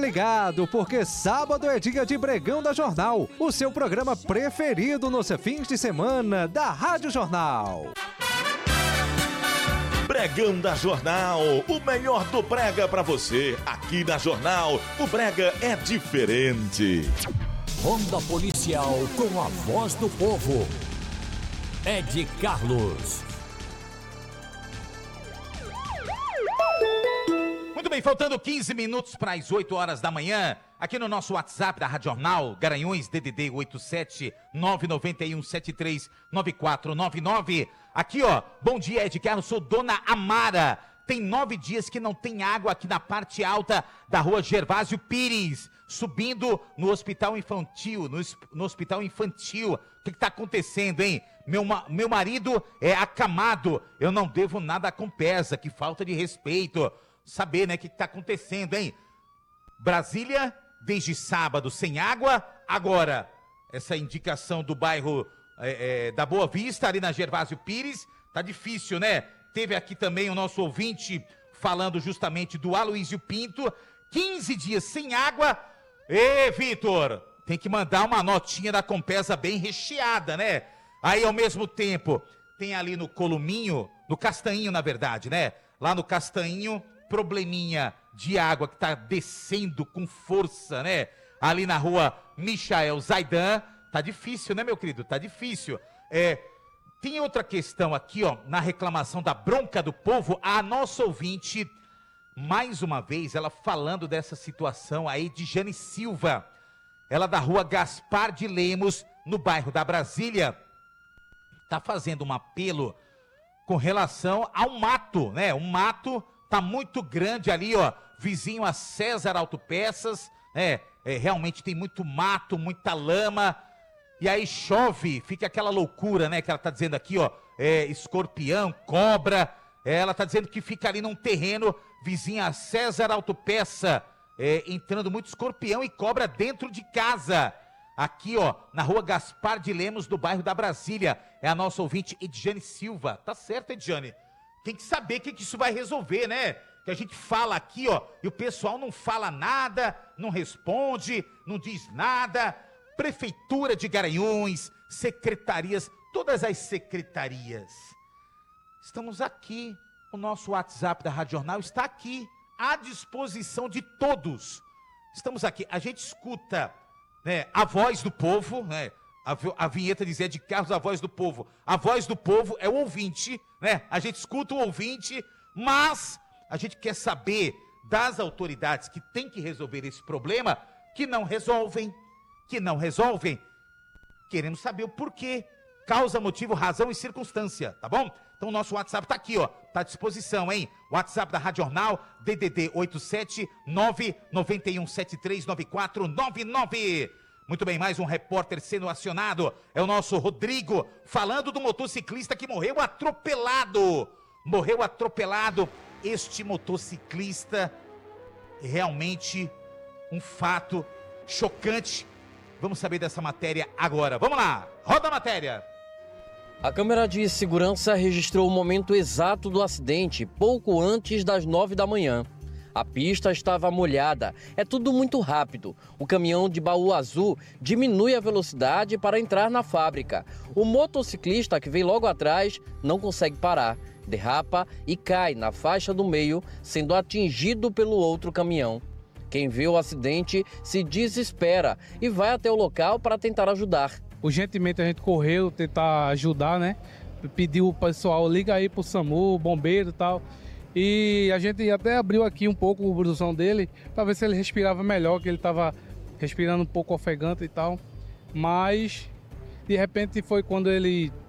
ligado, porque sábado é dia de Bregão da Jornal, o seu programa preferido nos fins de semana da Rádio Jornal. Bregão da Jornal, o melhor do brega pra você. Aqui na Jornal, o brega é diferente. Ronda Policial com a voz do povo. Ed Carlos. Muito bem, faltando 15 minutos para as 8 horas da manhã, aqui no nosso WhatsApp da Rádio Jornal, Garanhuns, DDD 87991739499. Aqui, ó, bom dia, Ed Carlos, sou Dona Amara. Tem 9 dias que não tem água aqui na parte alta da rua Gervásio Pires, subindo no hospital infantil, no hospital infantil. O que está acontecendo, hein? Meu marido é acamado, eu não devo nada com pesa, que falta de respeito. Saber, né, o que está acontecendo, hein? Brasília, desde sábado, sem água. Agora, essa indicação do bairro da Boa Vista, ali na Gervásio Pires, tá difícil, né? Teve aqui também o nosso ouvinte falando justamente do Aloísio Pinto. 15 dias sem água. Ê, Vitor, tem que mandar uma notinha da Compesa bem recheada, né? Aí, ao mesmo tempo, tem ali no Columinho, no Castanhinho, na verdade, né? Lá no Castanhinho, probleminha de água que tá descendo com força, né? Ali na rua Michael Zaidan, tá difícil, né, meu querido? Tá difícil. Tem outra questão aqui, ó, na reclamação da bronca do povo, a nossa ouvinte, mais uma vez, ela falando dessa situação, a Edjane Silva, ela da rua Gaspar de Lemos, no bairro da Brasília, tá fazendo um apelo com relação ao mato, né? O mato tá muito grande ali, ó, vizinho a César Autopeças, realmente tem muito mato, muita lama, e aí chove, fica aquela loucura, né, que ela tá dizendo aqui, ó, escorpião, cobra, ela tá dizendo que fica ali num terreno vizinho a César Autopeça, entrando muito escorpião e cobra dentro de casa. Aqui, ó, na rua Gaspar de Lemos, do bairro da Brasília, é a nossa ouvinte Edjane Silva. Tá certo, Edjane? Tem que saber o que isso vai resolver, né? Que a gente fala aqui, ó, e o pessoal não fala nada, não responde, não diz nada. Prefeitura de Garanhuns, secretarias, todas as secretarias. Estamos aqui, o nosso WhatsApp da Rádio Jornal está aqui, à disposição de todos. Estamos aqui, a gente escuta, né, a voz do povo, né? A vinheta dizia de Carlos, a voz do povo. A voz do povo é o ouvinte, né? A gente escuta o ouvinte, mas a gente quer saber das autoridades que tem que resolver esse problema, que não resolvem. Queremos saber o porquê. Causa, motivo, razão e circunstância, tá bom? Então o nosso WhatsApp tá aqui, ó, tá à disposição, hein? WhatsApp da Rádio Jornal, DDD 87991739499. Muito bem, mais um repórter sendo acionado, é o nosso Rodrigo, falando do motociclista que morreu atropelado. Este motociclista, realmente um fato chocante. Vamos saber dessa matéria agora, vamos lá, roda a matéria. A câmera de segurança registrou o momento exato do acidente, pouco antes das 9 da manhã. A pista estava molhada, é tudo muito rápido. O caminhão de baú azul diminui a velocidade para entrar na fábrica. O motociclista que vem logo atrás não consegue parar, derrapa e cai na faixa do meio, sendo atingido pelo outro caminhão. Quem vê o acidente se desespera e vai até o local para tentar ajudar. Urgentemente a gente correu tentar ajudar, né? Pediu o pessoal, liga aí pro SAMU, bombeiro e tal. E a gente até abriu aqui um pouco o blusão dele para ver se ele respirava melhor, que ele estava respirando um pouco ofegante e tal. Mas de repente foi quando ele